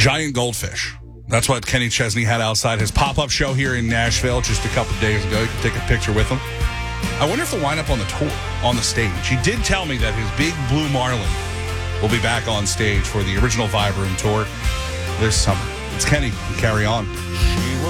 Giant goldfish. That's what Kenny Chesney had outside his pop-up show here in Nashville just a couple days ago. You can take a picture with him. I wonder if they'll wind up on the tour, on the stage. He did tell me that his big blue marlin will be back on stage for the original Vibe Room tour this summer. It's Kenny. Carry on.